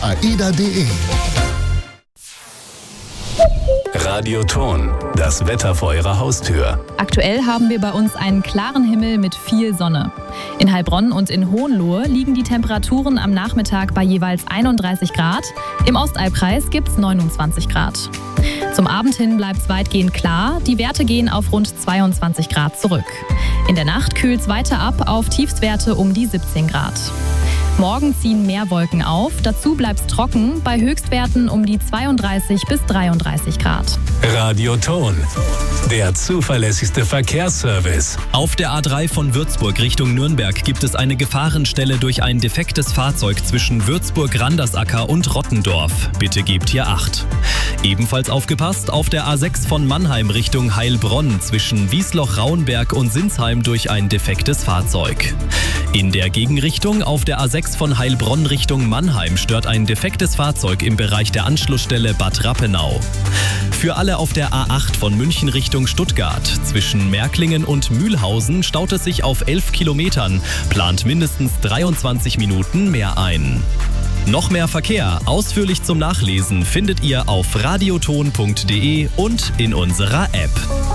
aida.de. Radioton, das Wetter vor Ihrer Haustür. Aktuell haben wir bei uns einen klaren Himmel mit viel Sonne. In Heilbronn und in Hohenlohe liegen die Temperaturen am Nachmittag bei jeweils 31 Grad. Im Ostalbkreis gibt es 29 Grad. Zum Abend hin bleibt es weitgehend klar. Die Werte gehen auf rund 22 Grad zurück. In der Nacht kühlt es weiter ab auf Tiefstwerte um die 17 Grad. Morgen ziehen mehr Wolken auf, dazu bleibt es trocken, bei Höchstwerten um die 32 bis 33 Grad. Radioton, der zuverlässigste Verkehrsservice. Auf der A3 von Würzburg Richtung Nürnberg gibt es eine Gefahrenstelle durch ein defektes Fahrzeug zwischen Würzburg-Randersacker und Rottendorf. Bitte gebt hier Acht. Ebenfalls aufgepasst, auf der A6 von Mannheim Richtung Heilbronn zwischen Wiesloch-Rauenberg und Sinsheim durch ein defektes Fahrzeug. In der Gegenrichtung auf der A6 von Heilbronn Richtung Mannheim stört ein defektes Fahrzeug im Bereich der Anschlussstelle Bad Rappenau. Für alle auf der A8 von München Richtung Stuttgart zwischen Märklingen und Mühlhausen staut es sich auf 11 Kilometern, plant mindestens 23 Minuten mehr ein. Noch mehr Verkehr, ausführlich zum Nachlesen, findet ihr auf radioton.de und in unserer App.